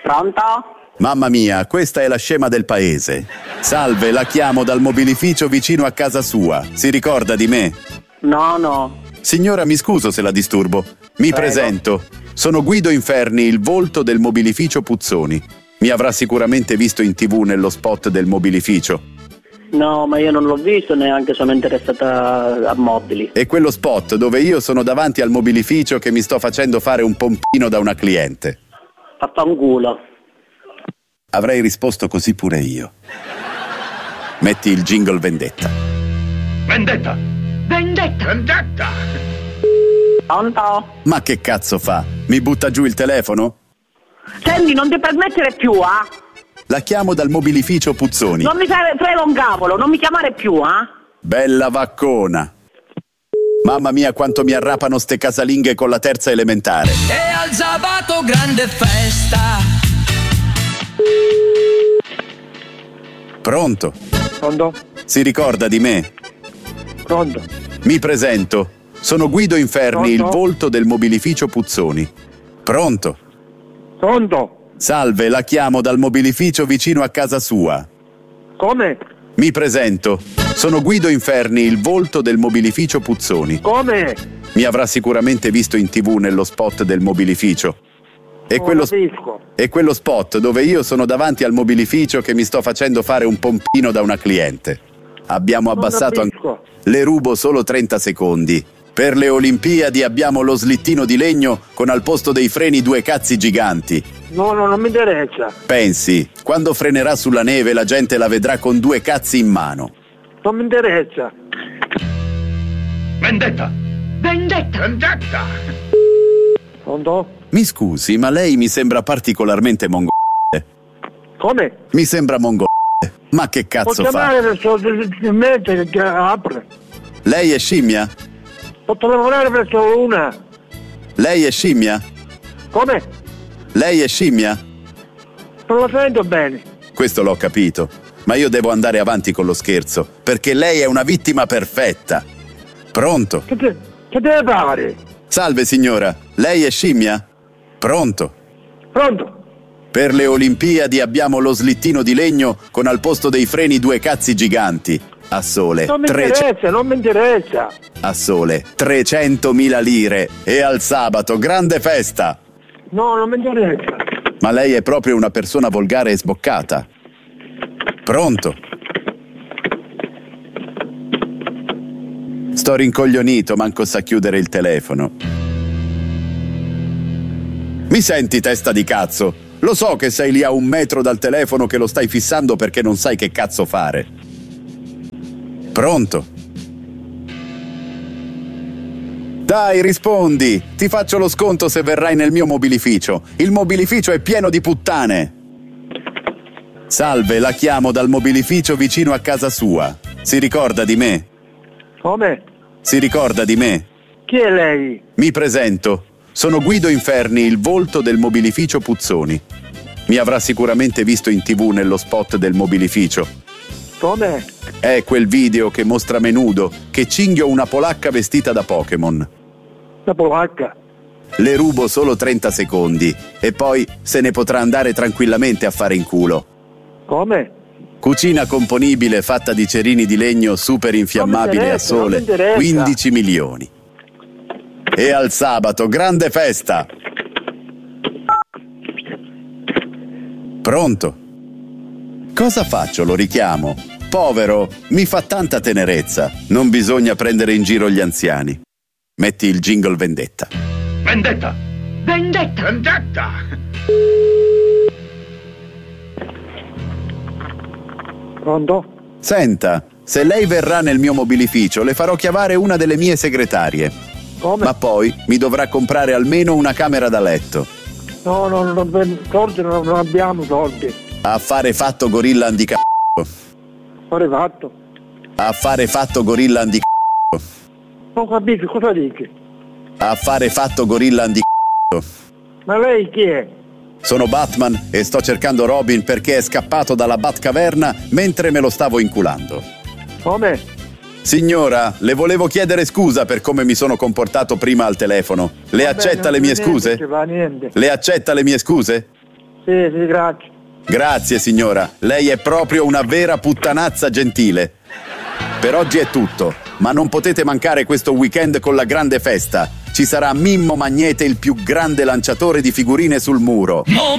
Pronto? Mamma mia, questa è la scema del paese. Salve, la chiamo dal mobilificio vicino a casa sua. Si ricorda di me? No. Signora, mi scuso se la disturbo. Mi presento. Sono Guido Inferni, il volto del mobilificio Puzzoni. Mi avrà sicuramente visto in TV nello spot del mobilificio. No, ma io non l'ho visto, neanche sono interessata a mobili. E quello spot dove io sono davanti al mobilificio che mi sto facendo fare un pompino da una cliente. Affanculo. Avrei risposto così pure io. Metti il jingle vendetta. Vendetta! Vendetta! Vendetta! Pronto? Ma che cazzo fa? Mi butta giù il telefono? Senti, non ti permettere più, La chiamo dal mobilificio Puzzoni. Non mi frega un cavolo, non mi chiamare più, Bella vaccona. Mamma mia, quanto mi arrapano ste casalinghe con la terza elementare. E al sabato grande festa. Pronto? Pronto? Si ricorda di me? Pronto? Mi presento. Sono Guido Inferni, Pronto? il volto del mobilificio Puzzoni. Pronto? Pronto? Salve, la chiamo dal mobilificio vicino a casa sua. Come? Mi presento. Sono Guido Inferni, il volto del mobilificio Puzzoni. Come? Mi avrà sicuramente visto in TV nello spot del mobilificio. E Non capisco. quello spot dove io sono davanti al mobilificio che mi sto facendo fare un pompino da una cliente. Abbiamo abbassato capisco. Le rubo solo 30 secondi. Per le Olimpiadi abbiamo lo slittino di legno con al posto dei freni 2 cazzi giganti. No, non mi interessa. Pensi, quando frenerà sulla neve la gente la vedrà con 2 cazzi in mano. Non mi interessa. Vendetta! Vendetta! Vendetta! Pronto? Mi scusi, ma lei mi sembra particolarmente mongolese. Come? Mi sembra mongolese. Ma che Può cazzo fa? chiamare verso il mezzo che apre. Lei è scimmia? Può telefonare verso una. Lei è scimmia? Come? Lei è scimmia? Non lo sento bene. Questo l'ho capito, ma io devo andare avanti con lo scherzo, perché lei è una vittima perfetta. Pronto? Che deve fare? Salve signora, lei è scimmia? Pronto? Pronto? Per le Olimpiadi abbiamo lo slittino di legno con al posto dei freni 2 cazzi giganti. A sole. Non mi interessa, non mi interessa. A sole 300.000 lire e al sabato grande festa. No, non mi interessa. Ma lei è proprio una persona volgare e sboccata. Pronto? Sto rincoglionito, manco sa chiudere il telefono. Mi senti, testa di cazzo? Lo so che sei lì a 1 metro dal telefono che lo stai fissando perché non sai che cazzo fare. Pronto? Dai, rispondi! Ti faccio lo sconto se verrai nel mio mobilificio. Il mobilificio è pieno di puttane. Salve, la chiamo dal mobilificio vicino a casa sua. Si ricorda di me? Come? Si ricorda di me? Chi è lei? Mi presento. Sono Guido Inferni, il volto del mobilificio Puzzoni. Mi avrà sicuramente visto in TV nello spot del mobilificio. Come? È quel video che mostra me nudo, che cinghio una polacca vestita da Pokémon. La polacca. Le rubo solo 30 secondi e poi se ne potrà andare tranquillamente a fare in culo. Come? Cucina componibile fatta di cerini di legno super infiammabile a sole, 15 milioni. E al sabato, grande festa! Pronto? Cosa faccio? Lo richiamo? Povero, mi fa tanta tenerezza. Non bisogna prendere in giro gli anziani. Metti il jingle vendetta. Vendetta! Vendetta! Vendetta! Pronto? Senta, se lei verrà nel mio mobilificio, le farò chiamare una delle mie segretarie. Come? Ma poi mi dovrà comprare almeno una camera da letto. No, soldi non abbiamo soldi. Affare fatto, gorilla handicap. Fare fatto. Affare fatto, gorilla handicap. Non capisco cosa dici. Affare fatto, gorilla handicap. Ma lei chi è? Sono Batman e sto cercando Robin perché è scappato dalla Batcaverna mentre me lo stavo inculando. Come? Signora, le volevo chiedere scusa per come mi sono comportato prima al telefono. Le accetta le mie scuse? Non ci va niente. Le accetta le mie scuse? Sì, grazie. Grazie signora, lei è proprio una vera puttanazza gentile. Per oggi è tutto, ma non potete mancare questo weekend con la grande festa. Ci sarà Mimmo Magnete, il più grande lanciatore di figurine sul muro.